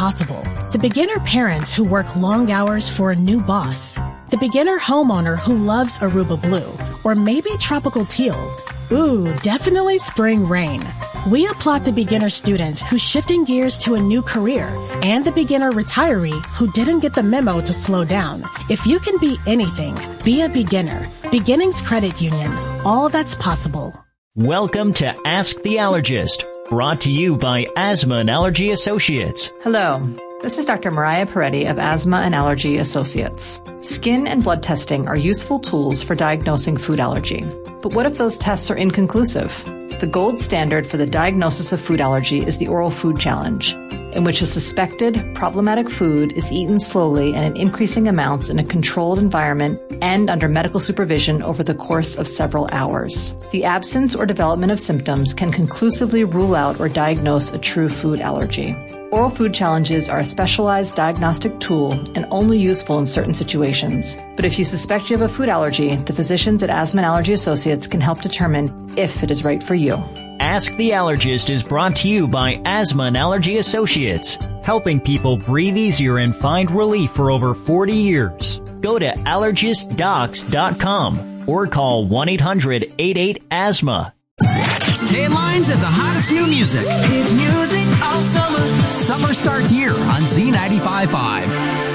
possible. The beginner parents who work long hours for a new boss. The beginner homeowner who loves Aruba Blue. Or maybe tropical teal. Ooh, definitely spring rain. We applaud the beginner student who's shifting gears to a new career and the beginner retiree who didn't get the memo to slow down. If you can be anything, be a beginner. Beginnings Credit Union. All that's possible. Welcome to Ask the Allergist, brought to you by Asthma and Allergy Associates. Hello. This is Dr. Mariah Peretti of Asthma and Allergy Associates. Skin and blood testing are useful tools for diagnosing food allergy. But what if those tests are inconclusive? The gold standard for the diagnosis of food allergy is the Oral Food Challenge, in which a suspected problematic food is eaten slowly and in increasing amounts in a controlled environment and under medical supervision over the course of several hours. The absence or development of symptoms can conclusively rule out or diagnose a true food allergy. Oral food challenges are a specialized diagnostic tool and only useful in certain situations. But if you suspect you have a food allergy, the physicians at Asthma and Allergy Associates can help determine if it is right for you. Ask the Allergist is brought to you by Asthma and Allergy Associates, helping people breathe easier and find relief for over 40 years. Go to allergistdocs.com or call 1-800-88-ASTHMA. Headlines and the hottest new music. Hit music all summer. Summer starts here on Z95.5.